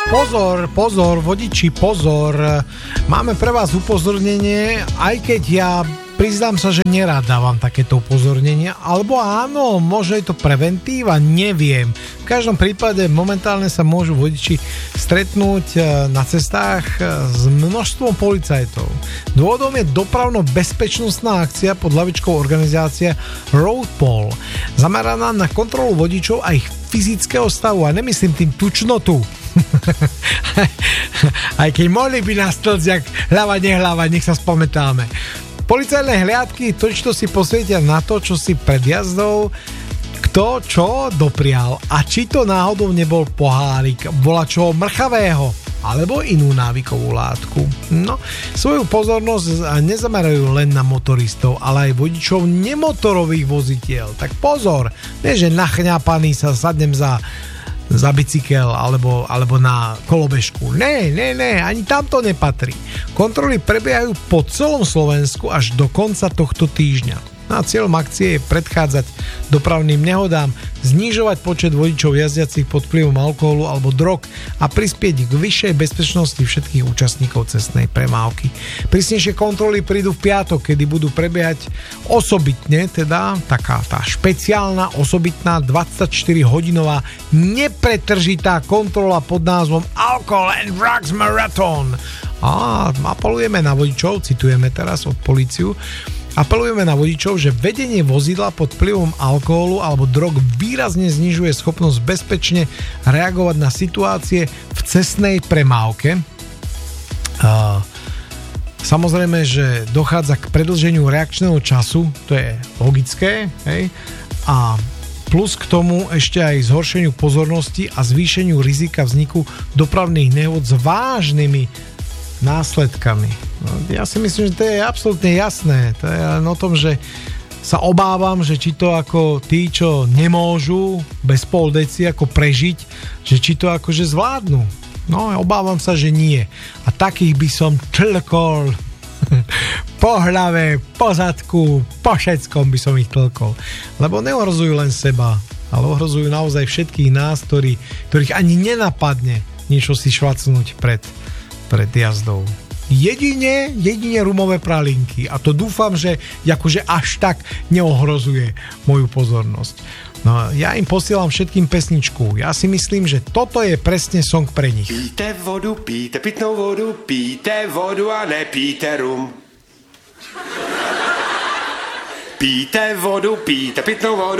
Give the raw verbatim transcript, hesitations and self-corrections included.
Pozor, pozor, vodiči, pozor. Máme pre vás upozornenie, aj keď ja priznám sa, že nerád dávam takéto upozornenia, alebo áno, možno je to preventíva, neviem. V každom prípade momentálne sa môžu vodiči stretnúť na cestách s množstvom policajtov. Dôvodom je dopravno-bezpečnostná akcia pod hlavičkou organizácie Roadpol, zameraná na kontrolu vodičov a ich fyzického stavu, a nemyslím tým tučnotu. Aj keď mohli by nás tlc, jak hlava nehlava, nech sa spomätáme. Policajné hliadky točto si posvietia na to, čo si pred jazdou kto čo doprial a či to náhodou nebol pohárik volačoho mrchavého alebo inú návykovú látku. No, svoju pozornosť nezamerajú len na motoristov, ale aj vodičov nemotorových vozidiel. Tak pozor, nie že nachňapaný sa sadnem za za bicykel alebo, alebo na kolobežku. Ne, ne, ne, ani tam to nepatrí. Kontroly prebiehajú po celom Slovensku až do konca tohto týždňa. No a cieľom akcie je predchádzať dopravným nehodám, znižovať počet vodičov jazdiacich pod vplyvom alkoholu alebo drog a prispieť k vyššej bezpečnosti všetkých účastníkov cestnej premávky. Prísnejšie kontroly prídu v piatok, kedy budú prebiehať osobitne, teda taká tá špeciálna osobitná dvadsaťštyrihodinová nepretržitá kontrola pod názvom Alcohol and Drugs Marathon. A apelujeme na vodičov, citujeme teraz od políciu, Apelujeme na vodičov, že vedenie vozidla pod vplyvom alkoholu alebo drog výrazne znižuje schopnosť bezpečne reagovať na situácie v cestnej premávke. Uh, samozrejme, že dochádza k predĺženiu reakčného času, to je logické, hej? A plus k tomu ešte aj zhoršeniu pozornosti a zvýšeniu rizika vzniku dopravných nehôd s vážnymi následkami. No, ja si myslím, že to je absolútne jasné. To je len o tom, že sa obávam, že či to ako tí, čo nemôžu bez pol deci ako prežiť, že či to akože zvládnu. No, obávam sa, že nie. A takých by som tlkol po hlave, po zadku, po všetkom by som ich tlkol. Lebo neohrozujú len seba, ale ohrozujú naozaj všetkých nás, ktorí, ktorých ani nenapadne niečo si švacnúť pred pred jazdou. Jedine, jedine rumové pralinky. A to dúfam, že akože až tak neohrozuje moju pozornosť. No, ja im posielam všetkým pesničku. Ja si myslím, že toto je presne song pre nich. Píte vodu, píte pitnou vodu, píte vodu a nepíte rum. Píte vodu, píte pitnou vodu.